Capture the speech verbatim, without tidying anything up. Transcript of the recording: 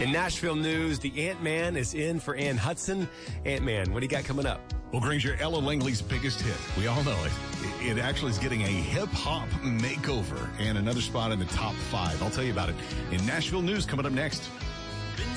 In Nashville news, the Ant-Man is in for Ann Hudson. Ant-Man, what do you got coming up? Well, Granger, Ella Langley's biggest hit. We all know it. It actually is getting a hip-hop makeover and another spot in the top five. I'll tell you about it in Nashville news coming up next.